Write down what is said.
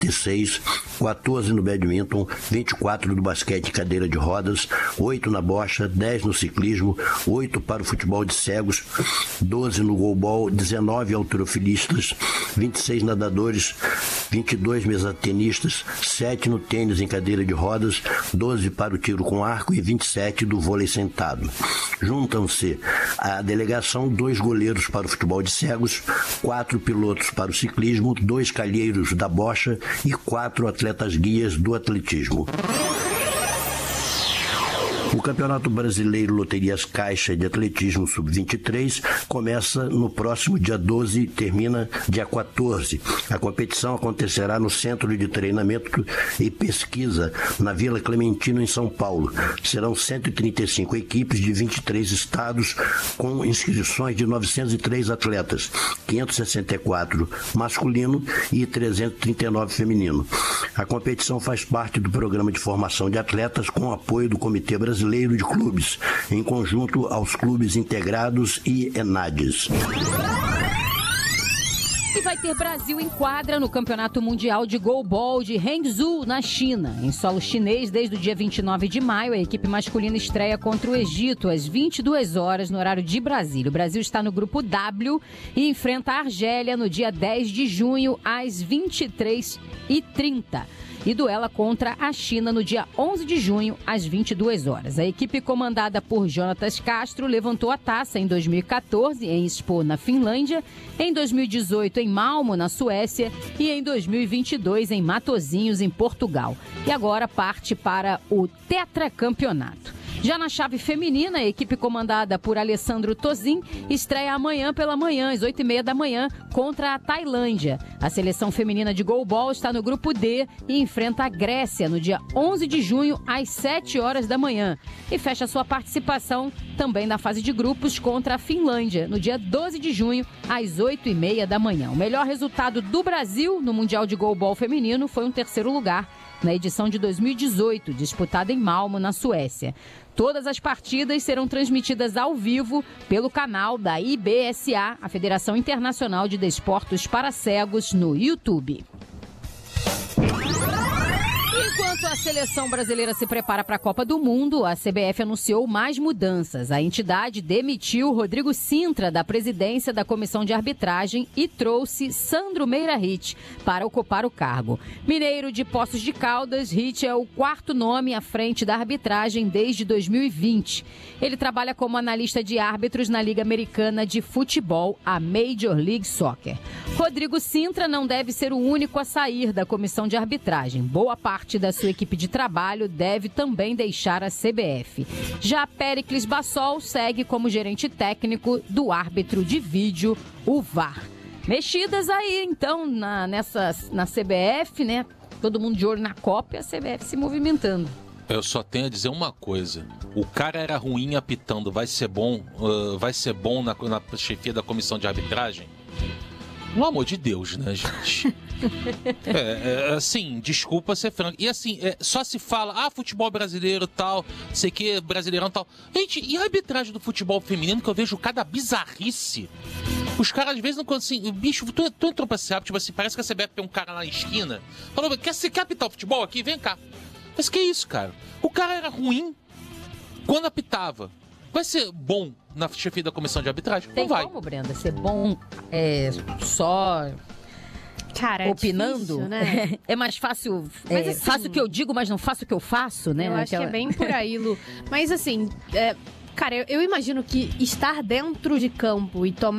46, 14 no badminton, 24 no basquete e cadeira de rodas, 8 na bocha, 10 no ciclismo, 8 para o futebol de cegos, 12 no goalball, 19 halterofilistas, 26 nadadores, 22 mesatenistas, 7 no tênis em cadeira de rodas, 12 para o tiro com arco e 27 do vôlei sentado. Juntam-se à delegação 2 goleiros para o futebol de cegos, 4 pilotos para o ciclismo, 2 calheiros da bocha e 4 atletas guias do atletismo. O Campeonato Brasileiro Loterias Caixa de Atletismo Sub-23 começa no próximo dia 12 e termina dia 14. A competição acontecerá no Centro de Treinamento e Pesquisa, na Vila Clementino, em São Paulo. Serão 135 equipes de 23 estados, com inscrições de 903 atletas, 564 masculino e 339 feminino. A competição faz parte do Programa de Formação de Atletas com o apoio do Comitê Brasileiro de Clubes, em conjunto aos clubes integrados e ENADES. E vai ter Brasil em quadra no Campeonato Mundial de Goalball de Hangzhou, na China. Em solo chinês, desde o dia 29 de maio, a equipe masculina estreia contra o Egito às 22 horas no horário de Brasília. O Brasil está no grupo W e enfrenta a Argélia no dia 10 de junho às 23h30. E duela contra a China no dia 11 de junho, às 22 horas. A equipe comandada por Jonatas Castro levantou a taça em 2014 em Espoo, na Finlândia, em 2018 em Malmo, na Suécia, e em 2022 em Matosinhos, em Portugal. E agora parte para o tetracampeonato. Já na chave feminina, a equipe comandada por Alessandro Tozin estreia amanhã pela manhã, às 8h30 da manhã, contra a Tailândia. A seleção feminina de goalball está no grupo D e enfrenta a Grécia no dia 11 de junho, às 7 horas da manhã. E fecha sua participação também na fase de grupos contra a Finlândia, no dia 12 de junho, às 8h30 da manhã. O melhor resultado do Brasil no Mundial de Goalball feminino foi um 3º lugar na edição de 2018, disputada em Malmo, na Suécia. Todas as partidas serão transmitidas ao vivo pelo canal da IBSA, a Federação Internacional de Desportos para Cegos, no YouTube. Enquanto a seleção brasileira se prepara para a Copa do Mundo, a CBF anunciou mais mudanças. A entidade demitiu Rodrigo Sintra da presidência da Comissão de Arbitragem e trouxe Sandro Meira Hit para ocupar o cargo. Mineiro de Poços de Caldas, Hit é o 4º nome à frente da arbitragem desde 2020. Ele trabalha como analista de árbitros na Liga Americana de Futebol, a Major League Soccer. Rodrigo Sintra não deve ser o único a sair da Comissão de Arbitragem. Boa parte da sua equipe de trabalho deve também deixar a CBF. Já Péricles Bassol segue como gerente técnico do árbitro de vídeo, o VAR. Mexidas aí, então, na CBF, né? Todo mundo de olho na Copa e a CBF se movimentando. Eu só tenho a dizer uma coisa. O cara era ruim apitando, vai ser bom na chefia da comissão de arbitragem? Pelo amor de Deus, né, gente? Assim, desculpa ser franco. E assim, só se fala, futebol brasileiro tal, sei que, brasileirão tal. Gente, e a arbitragem do futebol feminino que eu vejo cada bizarrice? Os caras, às vezes, não assim, bicho, tu entrou pra esse tipo assim, parece que a CBF tem um cara lá na esquina, falou, você quer apitar o futebol aqui? Vem cá. Mas que isso, cara? O cara era ruim quando apitava. Vai ser bom na chefia da comissão de arbitragem? Tem não vai. Como, Brenda, ser bom só... Cara, opinando, difícil, né? É mais fácil, assim, faço o que eu digo, mas não faço o que eu faço, né? Eu acho que é bem por aí, Lu. Mas assim, cara, eu imagino que estar dentro de campo e tomar